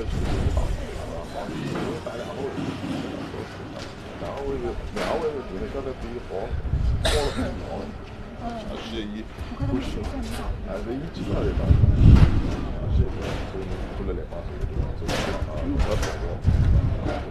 好，黄帝打两后卫，两后卫只能交代自己好，包了很好，是一不是，这一直在打，是出了2把手，这个我懂了，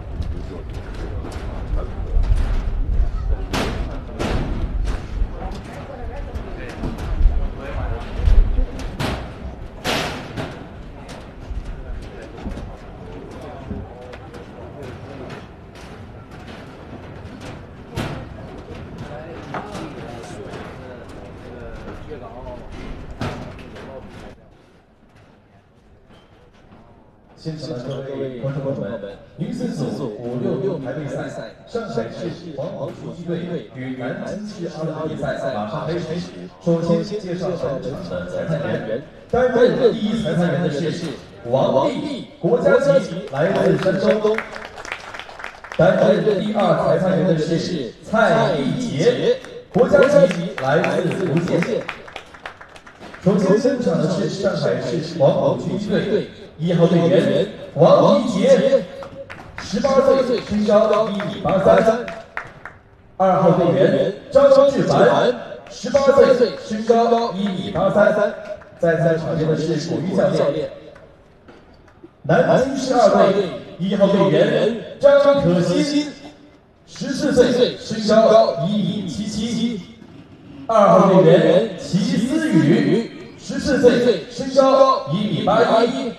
现场的各位观众朋友们，女子组566排位赛，上海市黄埔区队与南京市2比赛马上开始。首先介绍本场的裁判员，担任第一裁判员的是王丽，国家级，来自山东；担任第二裁判员的是蔡丽杰，国家级，来自福建。首先登场的是上海市黄埔区队。1号队员王一杰，18岁，身高1米83。2号队员张志凡，18岁，身高1米83。在赛场边的是古玉教练。南京市2队1号队员张可欣，14岁，身高1米77。2号队员齐思雨，14岁，身高1米81。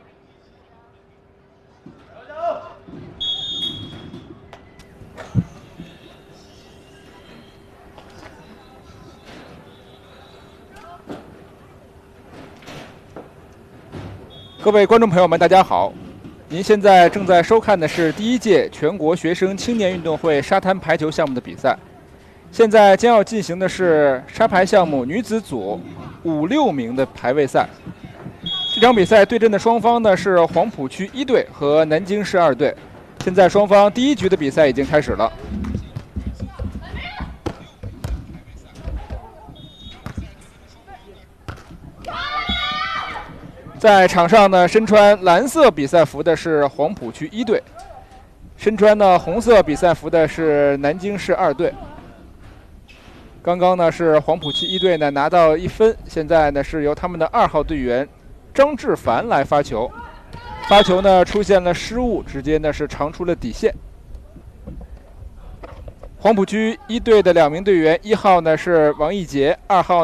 各位观众朋友们，大家好！您现在正在收看的是第1届全国学生青年运动会沙滩排球项目的比赛。现在将要进行的是沙排项目女子组5、6名的排位赛。这场比赛对阵的双方呢是黄埔区1队和南京市2队。现在双方第1局的比赛已经开始了。在场上呢，身穿蓝色比赛服的是黄埔区1队，身穿呢红色比赛服的是南京市2队。刚刚呢是黄埔区1队呢拿到1分，现在呢是由他们的2号队员张志凡来发球，发球呢出现了失误，直接呢是长出了底线。黄埔区1队的2名队员，1号呢是王一杰，2号